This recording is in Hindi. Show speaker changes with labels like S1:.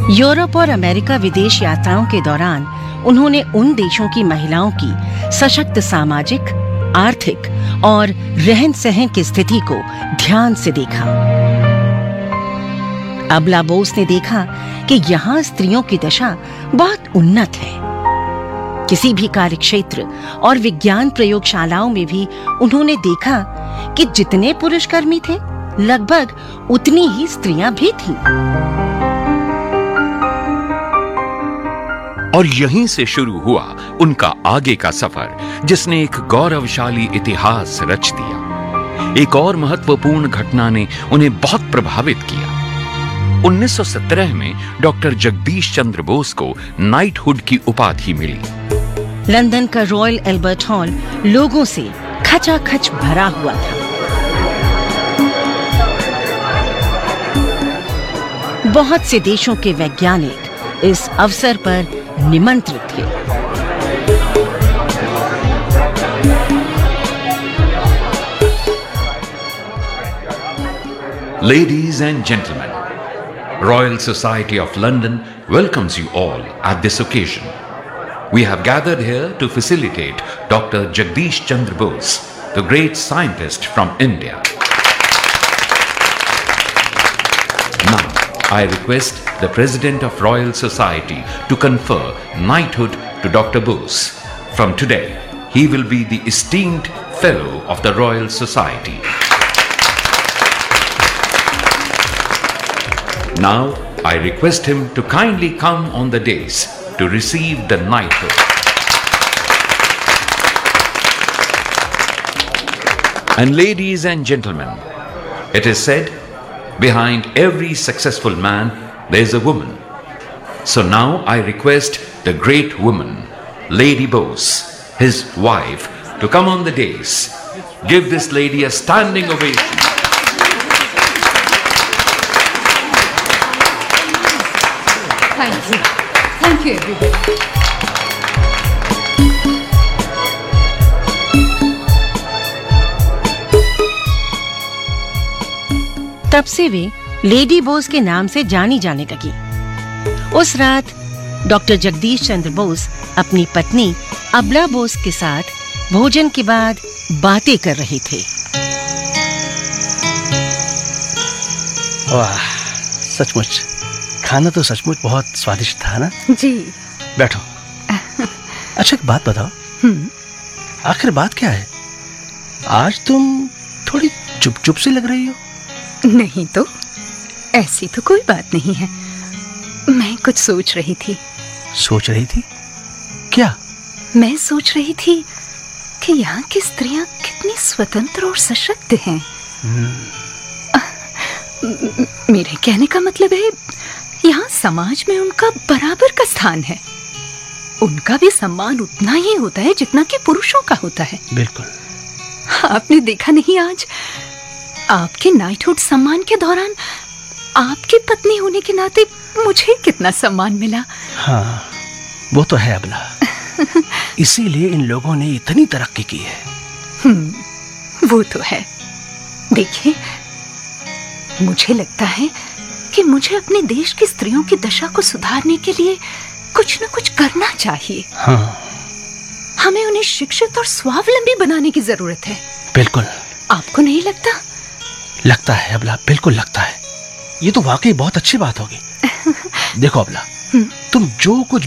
S1: यूरोप और अमेरिका विदेश यात्राओं के दौरान उन्होंने उन देशों की महिलाओं की सशक्त सामाजिक, आर्थिक और रहन-सहन की स्थिति को ध्यान से देखा। अबला बोस ने देखा कि यहाँ स्त्रियों की दशा बहुत उन्नत है। किसी भी कार्यक्षेत्र और विज्ञान प्रयोगशालाओं में भी उन्होंने देखा कि जितने पुरुष कर्मी थे, लगभग उतनी ही स्त्रियां भी थीं।
S2: और यहीं से शुरू हुआ उनका आगे का सफर, जिसने एक गौरवशाली इतिहास रच दिया। एक और महत्वपूर्ण घटना ने उन्हें बहुत प्रभावित किया। 1917 में डॉक्टर जगदीश चंद्र बोस को नाइटहुड की उपाधि मिली।
S1: लंदन का रॉयल एल्बर्ट हॉल लोगों से खचाखच भरा हुआ था। बहुत से देशों के वैज्ञानिक इस अवसर पर निमंत्रित थे।
S2: Ladies and gentlemen, Royal Society of London welcomes you all at this occasion. We have gathered here to facilitate Dr. Jagdish Chandra Bose, the great scientist from India. Now, I request the President of Royal Society to confer knighthood to Dr. Bose. From today, he will be the esteemed Fellow of the Royal Society. Now, I request him to kindly come on the dais to receive the knighthood. And ladies and gentlemen, it is said, behind every successful man, there is a woman. So now I request the great woman, Lady Bose, his wife, to come on the dais. Give this lady a standing ovation.
S3: Thank you. Thank you, everybody.
S1: तब से वे लेडी बोस के नाम से जानी जाने लगी। उस रात डॉक्टर जगदीश चंद्र बोस अपनी पत्नी अबला बोस के साथ भोजन के बाद बातें कर रहे थे।
S4: वाह, सचमुच खाना तो सचमुच बहुत स्वादिष्ट था ना?
S3: जी।
S4: बैठो। अच्छा, एक बात बताओ। आखिर बात क्या है? आज तुम थोड़ी चुप-चुप सी लग रही हो।
S3: नहीं तो, ऐसी तो कोई बात नहीं है। मैं कुछ सोच रही थी।
S4: सोच रही थी? क्या?
S3: मैं सोच रही थी कि यहाँ की स्त्रियां कितनी स्वतंत्र और सशक्त हैं। मेरे कहने का मतलब है, यहाँ समाज में उनका बराबर का स्थान है। उनका भी सम्मान उतना ही होता है जितना कि पुरुषों का होता है।
S4: बिल्कुल।
S3: आपने देखा नहीं, आज आपके नाइटहुड सम्मान के दौरान आपकी पत्नी होने के नाते मुझे कितना सम्मान मिला।
S4: हाँ, वो तो है अबला। इसीलिए इन लोगों ने इतनी तरक्की की है।
S3: वो तो है। देखिए, मुझे लगता है कि मुझे अपने देश की स्त्रियों की दशा को सुधारने के लिए कुछ न कुछ करना चाहिए।
S4: हाँ।
S3: हमें उन्हें शिक्षित और स्वावलंबी बनाने की जरूरत है।
S4: बिल्कुल।
S3: आपको नहीं लगता?
S4: लगता है अबला, बिल्कुल लगता है। ये तो वाकई बहुत अच्छी बात होगी। देखो अबला, तुम जो कुछ